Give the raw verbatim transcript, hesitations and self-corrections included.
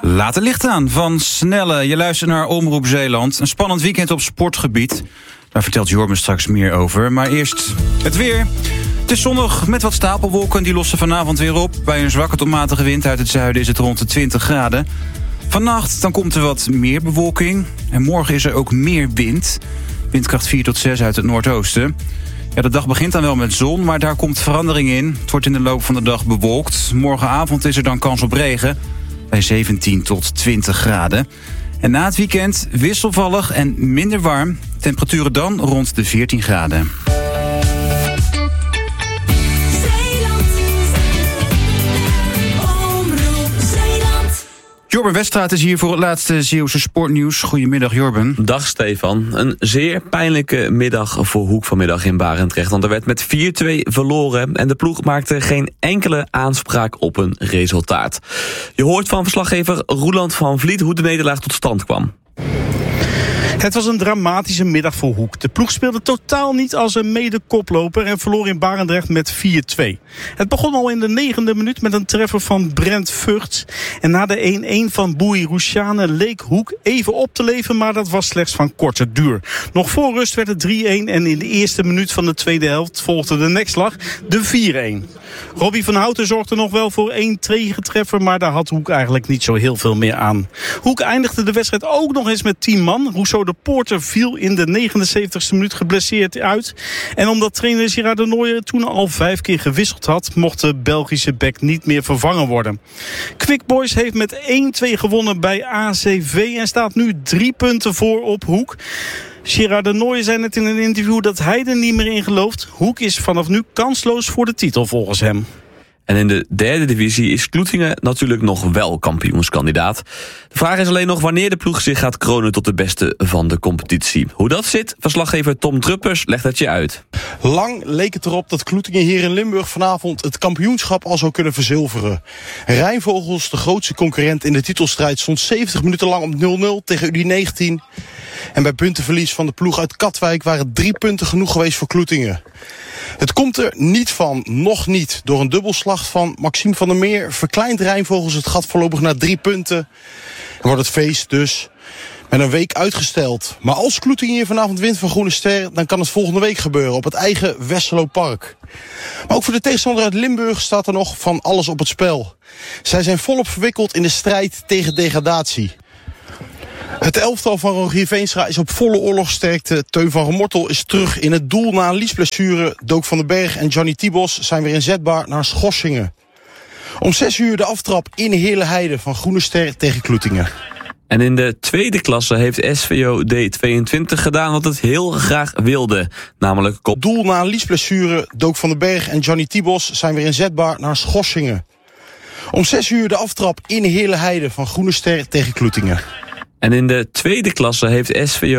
Laat het licht aan van Snelle. Je luistert naar Omroep Zeeland. Een spannend weekend op sportgebied. Daar vertelt Jorben straks meer over. Maar eerst het weer. Het is zonnig met wat stapelwolken. Die lossen vanavond weer op. Bij een zwakke tot matige wind uit het zuiden is het rond de twintig graden. Vannacht dan komt er wat meer bewolking. En morgen is er ook meer wind. Windkracht vier tot zes uit het noordoosten. Ja, de dag begint dan wel met zon, maar daar komt verandering in. Het wordt in de loop van de dag bewolkt. Morgenavond is er dan kans op regen. Bij zeventien tot twintig graden. En na het weekend wisselvallig en minder warm. Temperaturen dan rond de veertien graden. Jorben Weststraat is hier voor het laatste Zeeuwse sportnieuws. Goedemiddag, Jorben. Dag, Stefan. Een zeer pijnlijke middag voor Hoek vanmiddag in Barendrecht. Want er werd met vier twee verloren en de ploeg maakte geen enkele aanspraak op een resultaat. Je hoort van verslaggever Roeland van Vliet hoe de nederlaag tot stand kwam. Het was een dramatische middag voor Hoek. De ploeg speelde totaal niet als een mede-koploper en verloor in Barendrecht met vier twee. Het begon al in de negende minuut met een treffer van Brent Vugts. En na de één-één van Boei Roussiane leek Hoek even op te leven, maar dat was slechts van korte duur. Nog voor rust werd het drie-één en in de eerste minuut van de tweede helft volgde de nekslag, de vier-één. Robbie van Houten zorgde nog wel voor één tegentreffer, maar daar had Hoek eigenlijk niet zo heel veel meer aan. Hoek eindigde de wedstrijd ook nog eens met tien man. Rousseau de Poorter viel in de negenenzeventigste minuut geblesseerd uit. En omdat trainer Gerard de Nooijer toen al vijf keer gewisseld had, mocht de Belgische bek niet meer vervangen worden. Quick Boys heeft met één-twee gewonnen bij A C V en staat nu drie punten voor op Hoek. Gerard de Nooijer zei net in een interview dat hij er niet meer in gelooft. Hoek is vanaf nu kansloos voor de titel volgens hem. En in de derde divisie is Kloetingen natuurlijk nog wel kampioenskandidaat. De vraag is alleen nog wanneer de ploeg zich gaat kronen tot de beste van de competitie. Hoe dat zit, verslaggever Tom Druppers legt het je uit. Lang leek het erop dat Kloetingen hier in Limburg vanavond het kampioenschap al zou kunnen verzilveren. Rijnvogels, de grootste concurrent in de titelstrijd, stond zeventig minuten lang op nul nul tegen U negentien. En bij puntenverlies van de ploeg uit Katwijk waren drie punten genoeg geweest voor Kloetingen. Het komt er niet van, nog niet. Door een dubbelslag van Maxime van der Meer verkleint Rijnvogels het gat voorlopig naar drie punten. En wordt het feest dus met een week uitgesteld. Maar als Kloetingen hier vanavond wint van Groene Ster, dan kan het volgende week gebeuren op het eigen Westerlo Park. Maar ook voor de tegenstander uit Limburg staat er nog van alles op het spel. Zij zijn volop verwikkeld in de strijd tegen degradatie. Het elftal van Rogier Veenstra is op volle oorlogsterkte. Teun van Gemortel is terug in het doel na een liesblessure. Dook van den Berg en Johnny Tibos zijn weer inzetbaar naar schorsingen. Om zes uur de aftrap in Heerleheide van Groene Ster tegen Kloetingen. En in de tweede klasse heeft S V O D tweeëntwintig gedaan wat het heel graag wilde. Namelijk kop. Doel na een liesblessure. Dook van den Berg en Johnny Tibos zijn weer inzetbaar naar schorsingen. Om zes uur de aftrap in Heerleheide van Groene Ster tegen Kloetingen. En in de tweede klasse heeft S V O